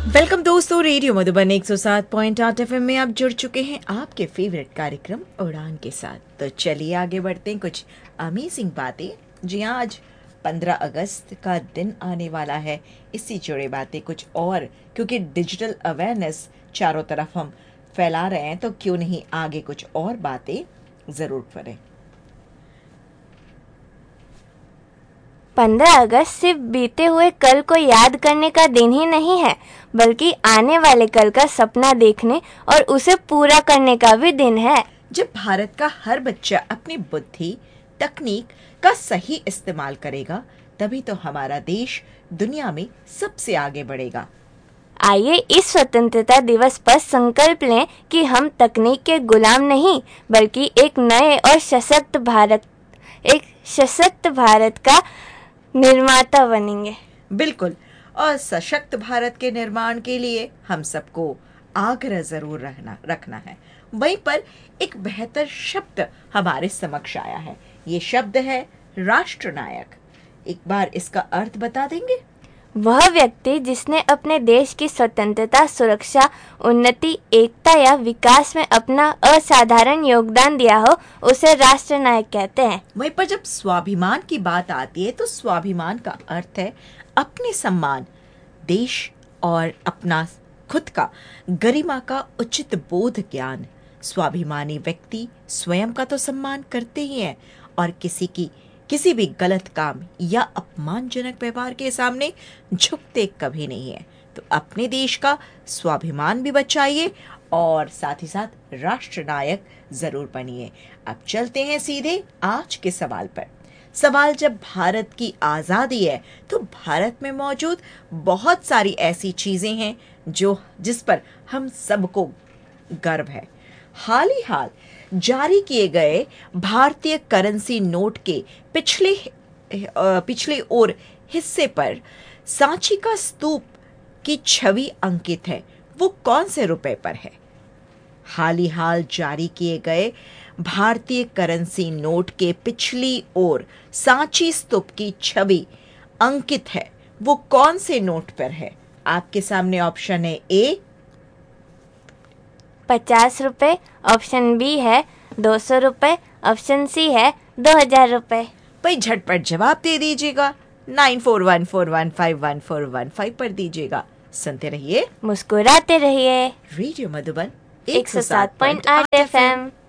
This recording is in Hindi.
वेलकम दोस्तों, रेडियो मधुबन 107.8 एफएम में आप जुड़ चुके हैं आपके फेवरेट कार्यक्रम उड़ान के साथ। तो चलिए आगे बढ़ते हैं कुछ अमेजिंग बातें। जी हाँ, आज 15 अगस्त का दिन आने वाला है। इससे जुड़े बातें कुछ और, क्योंकि डिजिटल अवेयरनेस चारों तरफ हम फैला रहे हैं, तो क्यों नहीं आगे कुछ और बातें ज़रूर करें। 15 अगस्त सिर्फ बीते हुए कल को याद करने का दिन ही नहीं है, बल्कि आने वाले कल का सपना देखने और उसे पूरा करने का भी दिन है। जब भारत का हर बच्चा अपनी बुद्धि, तकनीक का सही इस्तेमाल करेगा, तभी तो हमारा देश दुनिया में सबसे आगे बढ़ेगा। आइए इस स्वतंत्रता दिवस पर संकल्प लें कि हम तकनीक के गुलाम नहीं, बल्कि एक नए और सशक्त भारत का निर्माता बनेंगे। बिल्कुल, और सशक्त भारत के निर्माण के लिए हम सबको आग्रह जरूर रखना है। वहीं पर एक बेहतर शब्द हमारे समक्ष आया है। ये शब्द है राष्ट्रनायक। एक बार इसका अर्थ बता देंगे? वह व्यक्ति जिसने अपने देश की स्वतंत्रता, सुरक्षा, उन्नति, एकता या विकास में अपना असाधारण योगदान दिया हो, उसे राष्ट्रनायक कहते हैं। वहीं पर जब स्वाभिमान की बात आती है, तो स्वाभिमान का अर्थ है अपने सम्मान, देश और अपना खुद का गरिमा का उचित बोध ज्ञान। स्वाभिमानी व्यक्ति स्वयं का तो सम्मान करते ही हैं और किसी भी गलत काम या अपमानजनक व्यवहार के सामने झुकते कभी नहीं है। तो अपने देश का स्वाभिमान भी बचाइए और साथ ही साथ राष्ट्रनायक जरूर बनिए। अब चलते हैं सीधे आज के सवाल पर। सवाल, जब भारत की आज़ादी है तो भारत में मौजूद बहुत सारी ऐसी चीजें हैं जिस पर हम सबको गर्व है। हाल ही जारी किए गए भारतीय करेंसी नोट के पिछले ओर हिस्से पर सांची का स्तूप की छवि अंकित है। वो कौन से रुपए पर है? हाल जारी किए गए भारतीय करेंसी नोट के पिछली ओर सांची स्तूप की छवि अंकित है। वो कौन से नोट पर है? आपके सामने ऑप्शन है ए 50 रुपए, ऑप्शन बी है 200 रुपए, ऑप्शन सी है 2000 रुपए। भाई झटपट जवाब दे दीजिएगा। 9414151415 पर दीजिएगा। सुनते रहिए, मुस्कुराते रहिए। Radio Madhuban 107.8 FM।